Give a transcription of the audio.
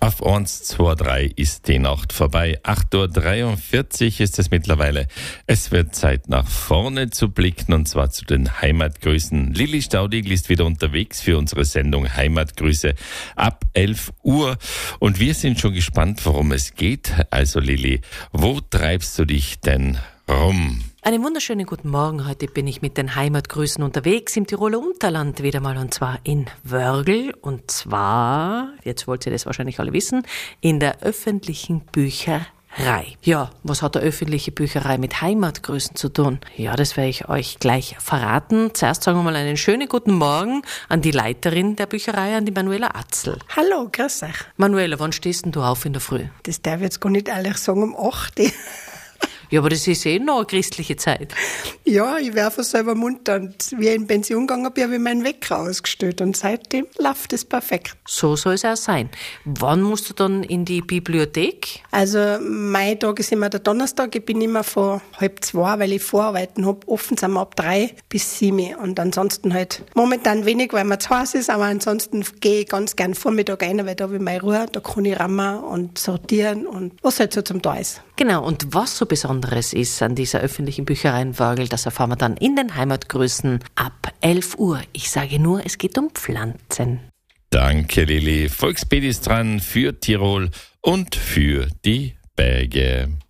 Auf 1, 2, 3 ist die Nacht vorbei. 8:43 Uhr ist es mittlerweile. Es wird Zeit, nach vorne zu blicken, und zwar zu den Heimatgrüßen. Lilly Staudigl ist wieder unterwegs für unsere Sendung Heimatgrüße ab 11 Uhr. Und wir sind schon gespannt, worum es geht. Also Lilly, wo treibst du dich denn rum? Einen wunderschönen guten Morgen. Heute bin ich mit den Heimatgrüßen unterwegs im Tiroler Unterland wieder mal, und zwar in Wörgl, und zwar, jetzt wollt ihr das wahrscheinlich alle wissen, in der öffentlichen Bücherei. Ja, was hat der öffentliche Bücherei mit Heimatgrüßen zu tun? Ja, das werde ich euch gleich verraten. Zuerst sagen wir mal einen schönen guten Morgen an die Leiterin der Bücherei, an die Manuela Atzl. Hallo, grüß euch. Manuela, wann stehst denn du auf in der Früh? Das darf ich jetzt gar nicht ehrlich sagen, um 8 Uhr. Ja, aber das ist noch eine christliche Zeit. Ja, ich werfe selber munter. Und wie ich in Pension gegangen bin, habe ich meinen Wecker ausgestellt. Und seitdem läuft es perfekt. So soll es auch sein. Wann musst du dann in die Bibliothek? Also, mein Tag ist immer der Donnerstag. Ich bin immer von 1:30, weil ich Vorarbeiten habe. Offen sind wir ab 3 bis 7. Und ansonsten halt momentan wenig, weil mir zu heiß ist. Aber ansonsten gehe ich ganz gern Vormittag rein, weil da habe ich meine Ruhe. Da kann ich rammen und sortieren und was halt so zum Teil ist. Genau, und was so Besonderes ist an dieser öffentlichen Bücherei in Wörgl, das erfahren wir dann in den Heimatgrüßen ab 11 Uhr. Ich sage nur, es geht um Pflanzen. Danke, Lilly. Volksbeet ist dran für Tirol und für die Berge.